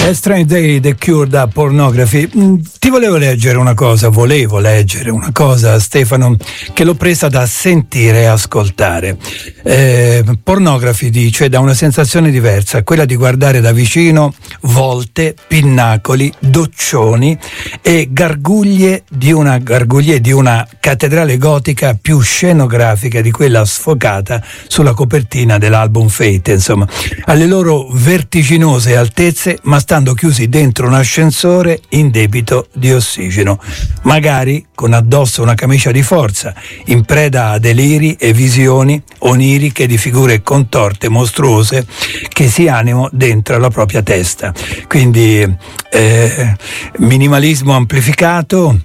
Strange Day, The Cure da Pornography. Ti volevo leggere una cosa, Stefano, che l'ho presa da sentire e ascoltare. Pornography dice: da una sensazione diversa, quella di guardare da vicino volte, pinnacoli, doccioni e garguglie di una cattedrale gotica più scenografica di quella sfocata sulla copertina dell'album Fate, insomma, alle loro vertiginose altezze, ma stando chiusi dentro un ascensore in debito di ossigeno, magari con addosso una camicia di forza, in preda a deliri e visioni oniriche di figure contorte, mostruose, che si animano dentro la propria testa. Quindi minimalismo amplificato,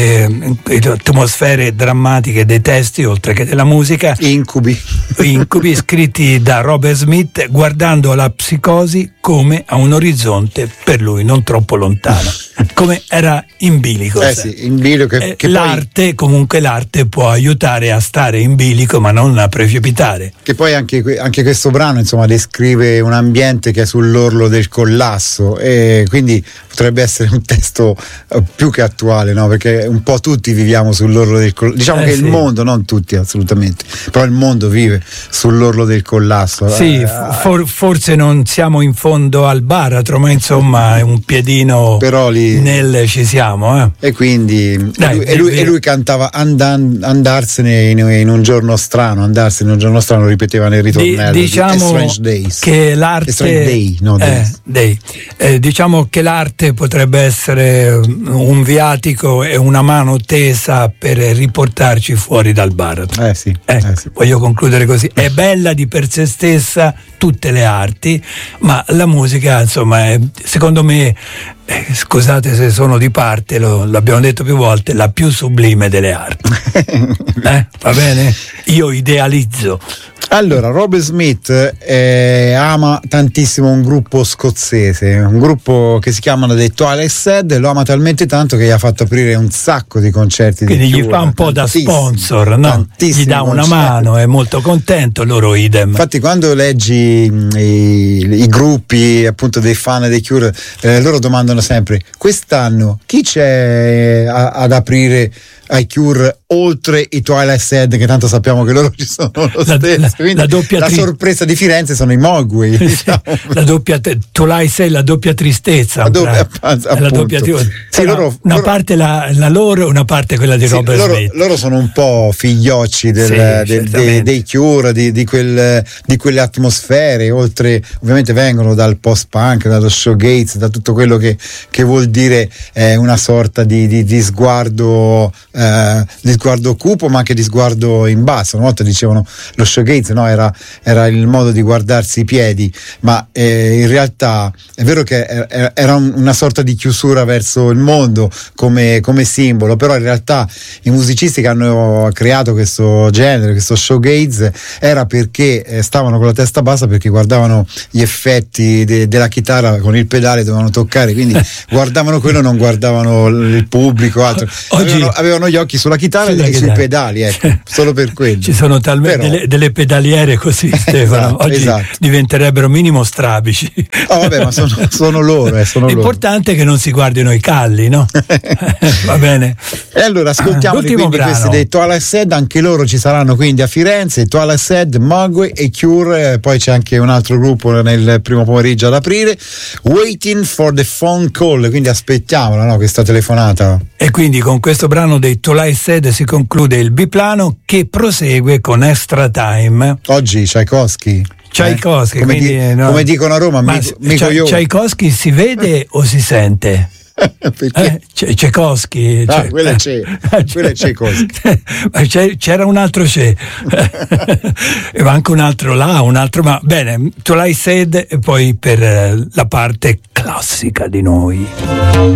atmosfere drammatiche dei testi oltre che della musica, incubi scritti da Robert Smith, guardando alla psicosi come a un orizzonte per lui non troppo lontano, come era in bilico. In bilico che l'arte poi, comunque l'arte può aiutare a stare in bilico ma non a precipitare. Che poi anche questo brano, insomma, descrive un ambiente che è sull'orlo del collasso, e quindi potrebbe essere un testo più che attuale, no? Perché un po' tutti viviamo sull'orlo del collasso, diciamo che il mondo, non tutti assolutamente, però il mondo vive sull'orlo del collasso. Forse non siamo in fondo al baratro, ma insomma è un piedino, però lì ci siamo, e quindi lui cantava andarsene in un giorno strano, ripeteva nel ritornello. Diciamo Strange Days, che l'arte diciamo che l'arte potrebbe essere un viatico e una mano tesa per riportarci fuori dal baratro. Voglio concludere così. È bella di per sé stessa tutte le arti, ma la musica, insomma, è, secondo me, scusate se sono di parte, l'abbiamo detto più volte, la più sublime delle arti. Va bene? Io idealizzo. Allora, Robert Smith ama tantissimo un gruppo scozzese, un gruppo che si chiamano The Twilight Sad, lo ama talmente tanto che gli ha fatto aprire un sacco di concerti. Quindi gli fa un po' da sponsor, no? Gli dà una mano, è molto contento, loro idem. Infatti quando leggi i gruppi appunto dei fan dei Cure, loro domandano sempre: quest'anno chi c'è ad aprire ai Cure oltre i Twilight Sad, che tanto sappiamo che loro ci sono lo stesso. La sorpresa di Firenze sono i Mogwai, diciamo. La doppia Twilight Sad, la doppia tristezza, una parte la loro, una parte quella di Robert Smith. Loro sono un po' figliocci dei Cure, di quelle atmosfere, oltre ovviamente vengono dal post-punk, dallo shoegaze, da tutto quello che vuol dire una sorta di sguardo cupo, ma anche di sguardo in basso. Una volta dicevano lo shoegaze, no? Era il modo di guardarsi i piedi, ma in realtà è vero che era una sorta di chiusura verso il mondo come simbolo, però in realtà i musicisti che hanno creato questo genere, questo shoegaze, era perché stavano con la testa bassa, perché guardavano gli effetti della chitarra con il pedale, dovevano toccare, quindi guardavano quello, non guardavano il pubblico, altro. Avevano gli occhi sulla chitarra e sui pedali, ecco, solo per quello. Ci sono talmente delle pedaliere così, Stefano. Oggi diventerebbero minimo strabici. Vabbè, ma sono loro. L'importante è che non si guardino i calli, no? Va bene. E allora ascoltiamo questi dei Twilight Sad, anche loro ci saranno quindi a Firenze, Twilight Sad, Mogwai e Cure, poi c'è anche un altro gruppo nel primo pomeriggio ad aprire, Waiting for the Phone Call, quindi aspettiamola, no, questa telefonata. E quindi con questo brano dei Twilight Sad si conclude il biplano, che prosegue con Extra Time. Oggi Tchaikovsky, come dicono a Roma, Tchaikovsky si vede o si sente? Perché? Tchaikovsky, quella è Tchaikovsky. C'era un altro e anche un altro là, ma bene, Twilight Sad e poi per la parte classica di noi.